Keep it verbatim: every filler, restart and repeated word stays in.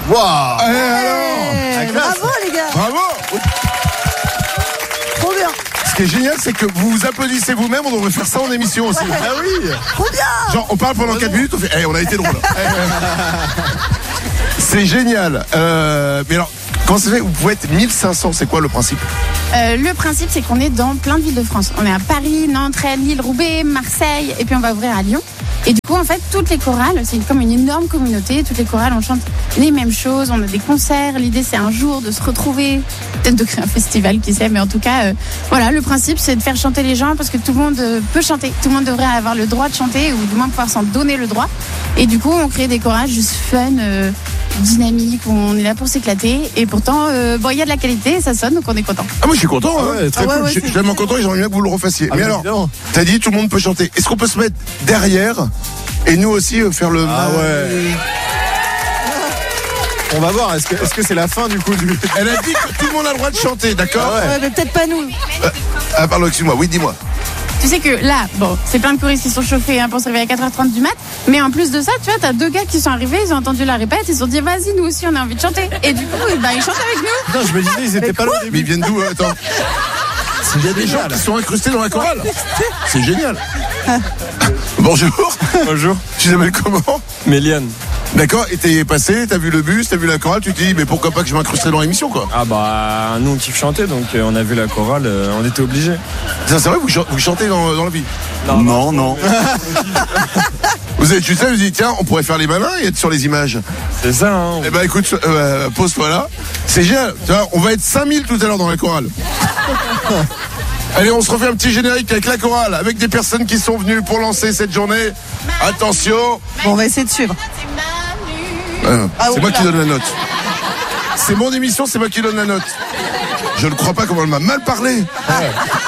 Waouh. Allez, alors Hey, bravo les gars. Bravo. Trop bien. Ce qui est génial, c'est que vous vous applaudissez vous-même. On devrait faire ça en émission aussi. Ah oui. Trop bien. Genre, on parle pendant quatre minutes, on fait hey, on a été drôle. C'est génial. Euh, mais alors, comment ça se fait? Vous pouvez être mille cinq cents, c'est quoi le principe? Euh, le principe, c'est qu'on est dans plein de villes de France. On est à Paris, Nantes, Rennes, Lille, Roubaix, Marseille, et puis on va ouvrir à Lyon. Et du coup, en fait, toutes les chorales, c'est comme une énorme communauté. Toutes les chorales, on chante les mêmes choses. On a des concerts. L'idée, c'est un jour de se retrouver, peut-être de créer un festival, qui sait. Mais en tout cas, euh, voilà, le principe, c'est de faire chanter les gens parce que tout le monde euh, peut chanter. Tout le monde devrait avoir le droit de chanter ou du moins pouvoir s'en donner le droit. Et du coup, on crée des chorales juste fun, euh, dynamiques, où on est là pour s'éclater. Et pourtant, euh, bon, il y a de la qualité, ça sonne, donc on est content. Ah, moi, je suis content. Hein. Ouais, très Ah ouais, cool. ouais, Je je suis tellement content et j'aimerais bien que vous le refassiez. Ah, mais mais alors, évidemment. t'as dit tout le monde peut chanter. Est-ce qu'on peut se mettre derrière et nous aussi euh, faire le. Ah ouais. On va voir, est-ce que est-ce que c'est la fin du coup du... Elle a dit que tout le monde a le droit de chanter, d'accord? Ah ouais. Ouais, mais peut-être pas nous. Ah, pardon, excuse-moi. Oui, dis-moi. Tu sais que là, bon, c'est plein de choristes qui sont chauffés hein, pour se réveiller à quatre heures trente du mat. Mais en plus de ça, tu vois, t'as deux gars qui sont arrivés, ils ont entendu la répète, ils se sont dit, vas-y, nous aussi, on a envie de chanter. Et du coup, bah, ils chantent avec nous. Putain, je me disais, ils étaient pas là au Mais début. ils viennent d'où? euh, Attends. Il y a des gens qui sont incrustés dans la chorale. C'est génial. Bonjour. Bonjour. Tu t'appelles comment? Méliane. D'accord, et t'es passé, t'as vu le bus, t'as vu la chorale, tu te dis, mais pourquoi pas que je m'incrusterais dans l'émission, quoi? Ah bah nous on kiffe chanter donc euh, on a vu la chorale, euh, on était obligés. Ça, c'est vrai, vous, chan- vous chantez dans, dans la vie? Non, non. Vous êtes, tu sais, vous dites, tiens, on pourrait faire les malins et être sur les images. C'est ça hein. Eh ben, écoute, euh, pose-toi là. C'est génial. Tu vois, on va être cinq mille tout à l'heure dans la chorale. Allez, on se refait un petit générique avec la chorale, avec des personnes qui sont venues pour lancer cette journée. Attention. Bon, on va essayer de suivre. Euh, Ah, c'est moi oula. qui donne la note. C'est mon émission, c'est moi qui donne la note. Je ne crois pas comment elle m'a mal parlé.